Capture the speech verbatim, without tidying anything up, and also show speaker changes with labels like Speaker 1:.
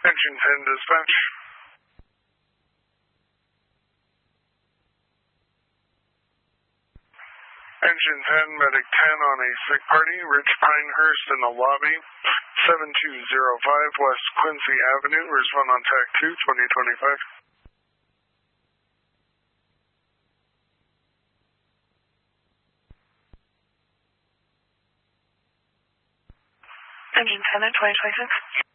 Speaker 1: Engine ten dispatch. Engine ten, Medic ten on a sick party, Rich Pinehurst in the lobby, seven two zero five West Quincy Avenue, respond on TAC two, twenty twenty-five.
Speaker 2: Engine ten at twenty twenty-six.